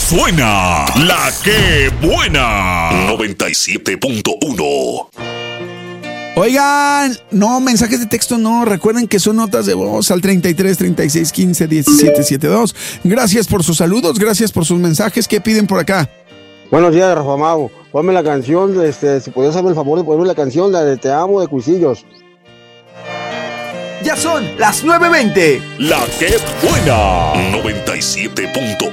suena la que buena. 97.1. Oigan, no, mensajes de texto no. Recuerden que son notas de voz al 33 36 15 17 72. Gracias por sus saludos, gracias por sus mensajes. ¿Qué piden por acá? Buenos días, Rafa Mau. Ponme la canción, si podías hacerme el favor de ponerme la canción, la de Te Amo de Cuisillos. Ya son las 9:20. La que buena. 97.1.